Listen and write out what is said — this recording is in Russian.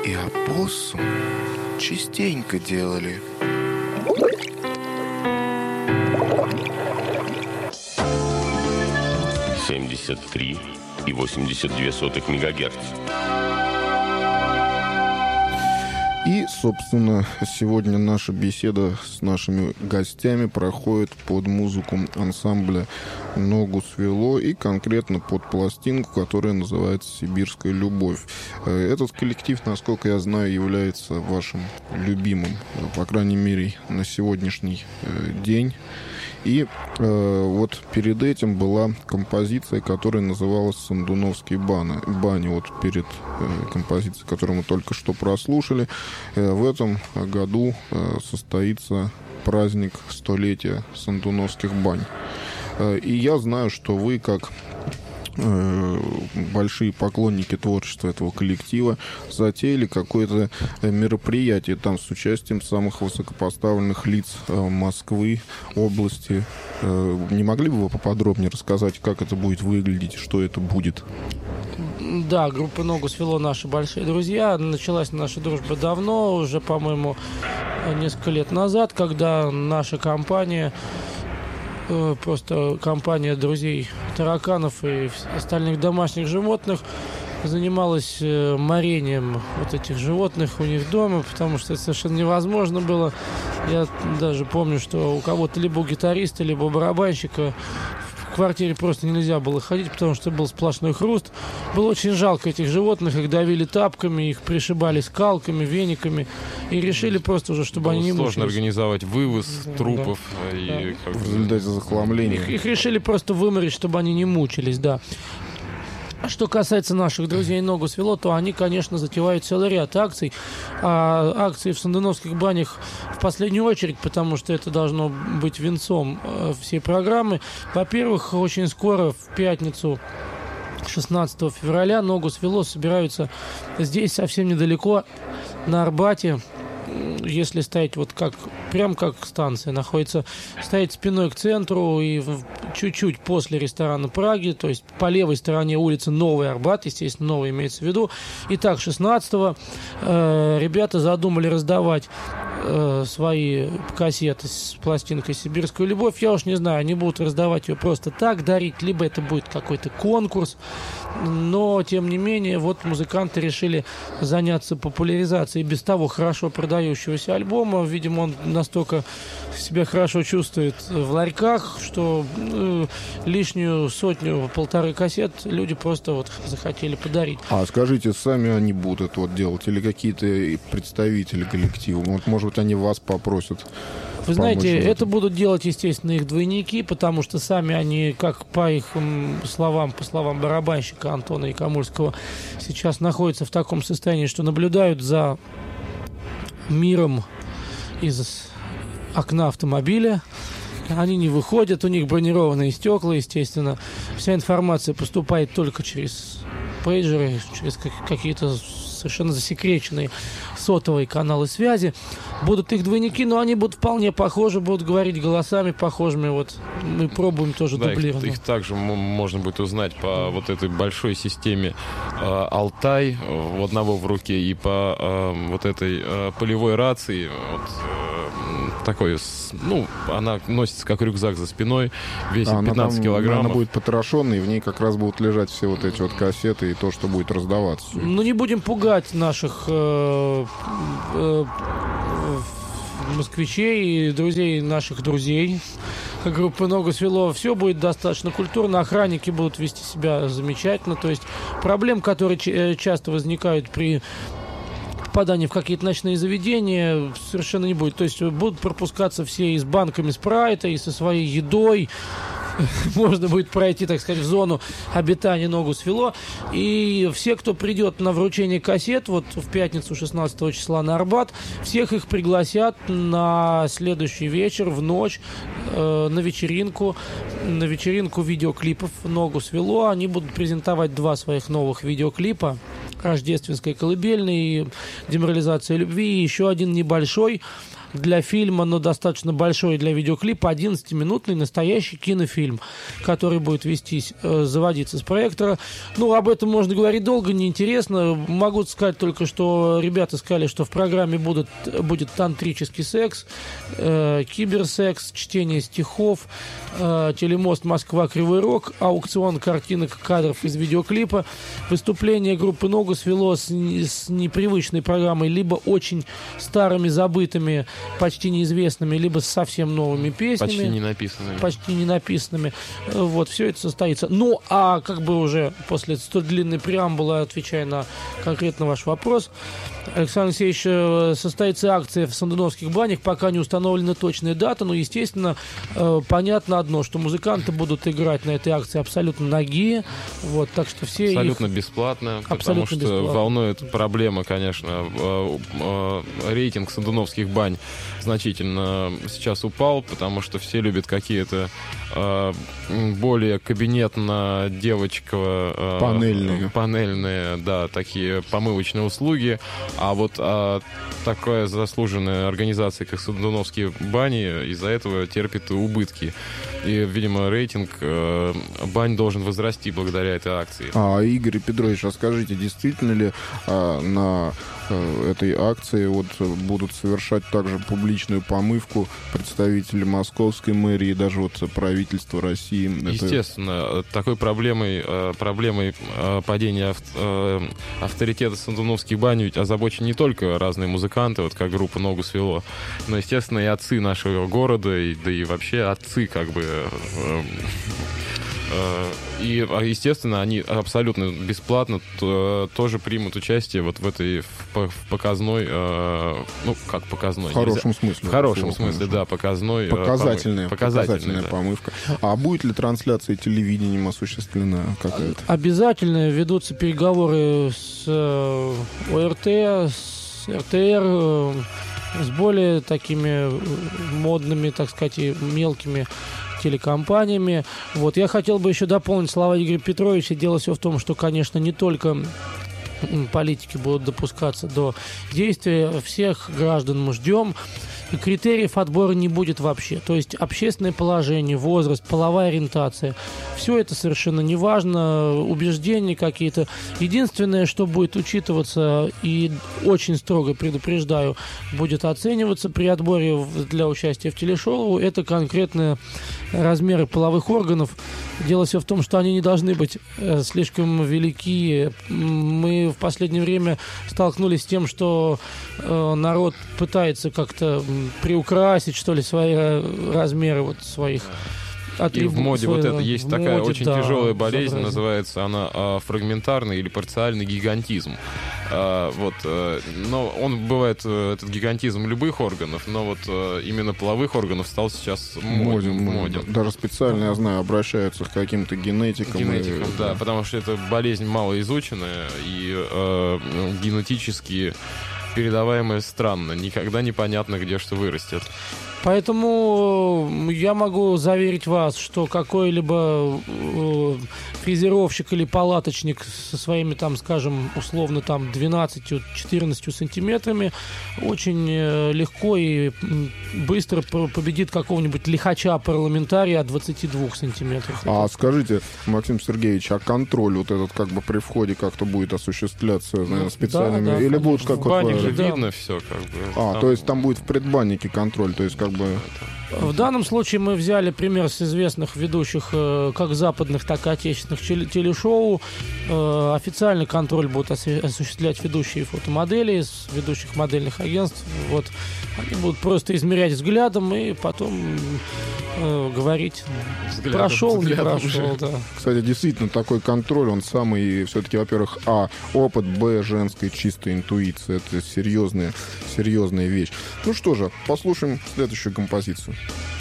и опоссум частенько делали. и 82 мегагерц. И, собственно, сегодня наша беседа с нашими гостями проходит под музыку ансамбля «Ногу свело» и конкретно под пластинку, которая называется «Сибирская любовь». Этот коллектив, насколько я знаю, является вашим любимым, по крайней мере, на сегодняшний день. И вот перед этим была композиция, которая называлась «Сандуновские бани». Вот перед композицией, которую мы только что прослушали, в этом году состоится праздник столетия Сандуновских бань. И я знаю, что вы, как большие поклонники творчества этого коллектива, затеяли какое-то мероприятие там с участием самых высокопоставленных лиц Москвы, области. Не могли бы вы поподробнее рассказать, как это будет выглядеть, что это будет? Да, группа «Ногу свело» наши большие друзья. Началась наша дружба давно, уже, по-моему, несколько лет назад, когда наша компания, просто компания друзей тараканов и остальных домашних животных, занималась морением вот этих животных у них дома, потому что это совершенно невозможно было. Я даже помню, что у кого-то либо у гитариста, либо у барабанщика в квартире просто нельзя было ходить, потому что был сплошной хруст. Было очень жалко этих животных, их давили тапками, их пришибали скалками, вениками, и решили просто уже, чтобы они не мучились. Сложно организовать вывоз трупов. Да. И да. В результате захламления. Их решили просто выморить, чтобы они не мучились, да. Что касается наших друзей «Ногу свело», то они, конечно, затевают целый ряд акций. А акции в Сандуновских банях в последнюю очередь, потому что это должно быть венцом всей программы. Во-первых, очень скоро, в пятницу, 16 февраля, «Ногу свело» собираются здесь, совсем недалеко, на Арбате. Если стоять вот как, прям как станция находится, стоять спиной к центру и чуть-чуть после ресторана «Праги», то есть по левой стороне улицы Новый Арбат, естественно, новый имеется в виду. Итак, 16-го ребята задумали раздавать свои кассеты с пластинкой «Сибирская любовь». Я уж не знаю, они будут раздавать ее просто так, дарить, либо это будет какой-то конкурс. Но, тем не менее, вот музыканты решили заняться популяризацией без того хорошо продающегося альбома. Видимо, он настолько себя хорошо чувствует в ларьках, что лишнюю сотню-полторы кассет люди просто вот захотели подарить. А скажите, сами они будут это вот делать или какие-то представители коллектива? Вот, может быть, они вас попросят? Вы знаете, это будут делать, естественно, их двойники, потому что сами они, как по их словам, по словам барабанщика Антона Якомульского, сейчас находятся в таком состоянии, что наблюдают за миром из окна автомобиля. Они не выходят, у них бронированные стекла, естественно. Вся информация поступает только через пейджеры, через какие-то совершенно засекреченные сотовые каналы связи. Будут их двойники, но они будут вполне похожи, будут говорить голосами похожими. Вот мы пробуем тоже дублировать. Их также можно будет узнать по вот этой большой системе Алтай, у одного в руке, и по вот этой полевой рации. Такой, она носится как рюкзак за спиной, весит 15 килограммов. Она будет потрошенной, и в ней как раз будут лежать все вот эти вот кассеты и то, что будет раздаваться. Ну, не будем пугать наших москвичей и друзей наших друзей. Как группа «Ногу свело», все будет достаточно культурно, охранники будут вести себя замечательно. То есть проблем, которые часто возникают при попадании в какие-то ночные заведения, совершенно не будет. То есть будут пропускаться все и с банками спрайта, и со своей едой. Можно будет пройти, так сказать, в зону обитания «Ногу свело». И все, кто придет на вручение кассет, вот в пятницу 16 числа на Арбат, всех их пригласят на следующий вечер, в ночь, на вечеринку видеоклипов «Ногу свело». Они будут презентовать 2 своих новых видеоклипа: «Рождественская колыбельная» и «Деморализация любви», и еще один небольшой для фильма, но достаточно большой для видеоклипа, 11-минутный настоящий кинофильм, который будет заводиться с проектора. Ну, об этом можно говорить долго, неинтересно. Могу сказать только, что ребята сказали, что в программе будет тантрический секс, киберсекс, чтение стихов, телемост «Москва. Кривой Рог», аукцион картинок, кадров из видеоклипа, выступление группы «Ногу свело» с непривычной программой, либо очень старыми, забытыми, почти неизвестными, либо с совсем новыми песнями. Почти не написанными. Вот, все это состоится. Ну, а как бы уже после столь длинной преамбулы, отвечая на конкретно ваш вопрос, Александр Алексеевич, состоится акция в Сандуновских банях, пока не установлена точная дата, но, естественно, понятно одно, что музыканты будут играть на этой акции абсолютно нагие, вот, так что все абсолютно бесплатно, потому что волнует проблема, конечно, рейтинг Сандуновских бань значительно сейчас упал, потому что все любят какие-то более кабинетно-девочково панельные, да, такие помывочные услуги. А вот такая заслуженная организация, как Сандуновские бани, из-за этого терпит убытки. И, видимо, рейтинг бань должен возрасти благодаря этой акции. Игорь Петрович, расскажите, действительно ли на этой акции вот будут совершать также публичную помывку представители московской мэрии и даже вот правительства России? Естественно, такой проблемой падения авторитета Сандуновских бань ведь озабочены не только разные музыканты, вот как группа «Ногу свело», но, естественно, и отцы нашего города, да и вообще отцы, как бы... И, естественно, они абсолютно бесплатно тоже примут участие вот в этой показной, как показной. В хорошем смысле. В хорошем смысле, да, показной. Показательная помывка. А будет ли трансляция телевидением осуществлена какая-то? Обязательно ведутся переговоры с ОРТ, с РТР, с более такими модными, так сказать, и мелкими телекомпаниями. Вот. Я хотел бы еще дополнить слова Игоря Петровича. Дело все в том, что, конечно, не только политики будут допускаться до действия, всех граждан мы ждем. И критериев отбора не будет вообще. То есть общественное положение, возраст, половая ориентация. Все это совершенно не важно, убеждения какие-то. Единственное, что будет учитываться и очень строго предупреждаю, будет оцениваться при отборе для участия в телешоу, это конкретные размеры половых органов. Дело все в том, что они не должны быть слишком велики. Мы в последнее время столкнулись с тем, что народ пытается как-то приукрасить, что ли, свои размеры вот своих атрибутов. И в моде вот это есть такая очень тяжелая болезнь, называется она фрагментарный или парциальный гигантизм. Но он бывает, этот гигантизм любых органов, но вот именно половых органов стал сейчас моден. Даже специально, я знаю, обращаются к каким-то генетикам. Да, потому что это болезнь малоизученная и генетически передаваемое странно. Никогда непонятно, где что вырастет. Поэтому я могу заверить вас, что какой-либо фрезеровщик или палаточник со своими, там, скажем, условно, там, 12-14 сантиметрами очень легко и быстро победит какого-нибудь лихача-парламентария от 22 сантиметров. Скажите, Максим Сергеевич, а контроль вот этот как бы при входе как-то будет осуществляться, наверное, специальными? Да, или будут как в бане же видно все, как бы. То есть там будет в предбаннике контроль, то есть как бы... В данном случае мы взяли пример с известных ведущих как западных, так и отечественных телешоу. Официальный контроль будут осуществлять ведущие фотомодели из ведущих модельных агентств. Вот. Они будут просто измерять взглядом и потом говорить, прошел, не прошел. Да. Кстати, действительно, такой контроль, он самый, все-таки, во-первых, опыт, женская чистая интуиция. Это серьезная вещь. Ну что же, послушаем следующую композицию.